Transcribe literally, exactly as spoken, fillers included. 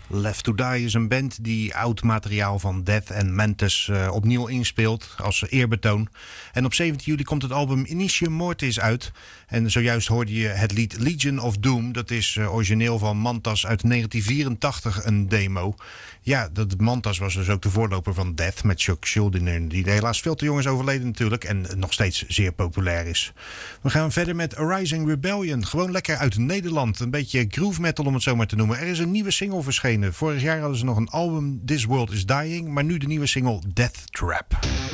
Left to Die is een band die oud materiaal van Death and Mantis uh, opnieuw inspeelt als eerbetoon. En op zeventien juli komt het album Initium Mortis uit. En zojuist hoorde je het lied Legion of Doom. Dat is uh, origineel van Mantas uit negentien vierentachtig, een demo. Ja, dat Mantas was dus ook de voorloper van Death met Chuck Schuldiner, die helaas veel te jong is overleden natuurlijk en nog steeds zeer populair is. We gaan verder met Arising Rebellion. Gewoon lekker uit Nederland. Een beetje groove metal om het zo maar te noemen. Er is een nieuwe single verschenen. Vorig jaar hadden ze nog een album This World Is Dying, maar nu de nieuwe single Death Trap.